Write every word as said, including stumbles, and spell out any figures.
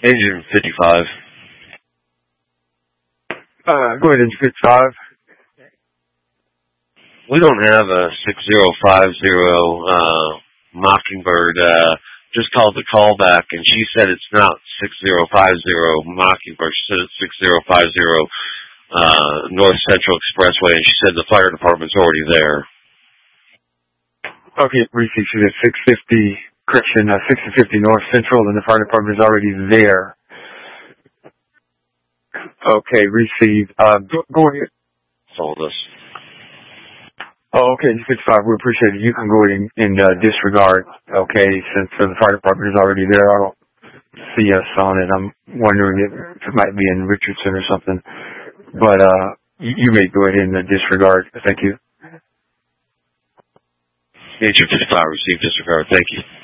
Engine fifty-five. Uh, go ahead, Engine fifty-five. We don't have a six zero five zero uh, Mockingbird. Uh, just called the callback, and she said it's not six zero five zero Mockingbird. She said it's six zero five zero uh, North Central Expressway, and she said the fire department's already there. Okay, received. She said six fifty, correction, uh, six fifty North Central, and the fire department is already there. Okay, received. Uh, go, go ahead. Told us. Oh, okay, fifty-five, we appreciate it. You can go ahead and, and uh, disregard, okay, since uh, the fire department is already there. I don't see us on it. I'm wondering if, if it might be in Richardson or something. But uh, you, you may go ahead and uh, disregard. Thank you. Engine fifty-five, received disregard. Thank you.